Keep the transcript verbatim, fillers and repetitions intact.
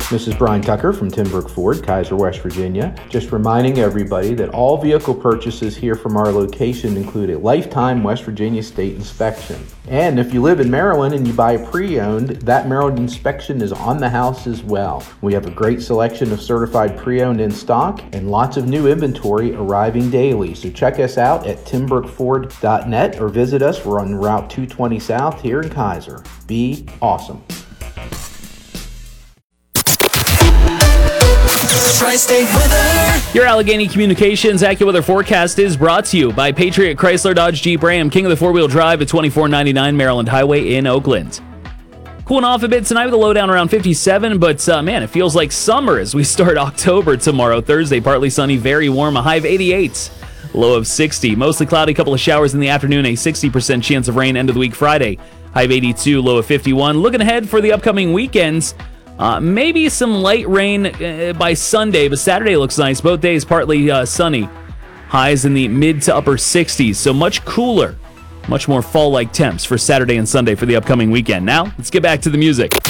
This is Brian Tucker from Timbrook Ford, Kaiser, West Virginia. Just reminding everybody that all vehicle purchases here from our location include a lifetime West Virginia state inspection. And if you live in Maryland and you buy a pre-owned, that Maryland inspection is on the house as well. We have a great selection of certified pre-owned in stock and lots of new inventory arriving daily. So check us out at timbrook ford dot net or visit us. We're on Route two twenty South here in Kaiser. Be awesome. Tri-State weather. Your Allegheny Communications AccuWeather forecast is brought to you by Patriot Chrysler Dodge Jeep Ram, king of the four-wheel drive at twenty-four ninety-nine Maryland Highway in Oakland. Cooling off a bit tonight with a low down around fifty-seven, but uh, man, it feels like summer as we start October tomorrow. Thursday, partly sunny, very warm, a high of eighty-eight, low of sixty. Mostly cloudy, couple of showers in the afternoon, a sixty percent chance of rain end of the week Friday, high of eighty-two, low of fifty-one. Looking ahead for the upcoming weekends, Uh, maybe some light rain uh, by Sunday, but Saturday looks nice. Both days partly uh, sunny. Highs in the mid to upper sixties, so much cooler. Much more fall-like temps for Saturday and Sunday for the upcoming weekend. Now, let's get back to the music.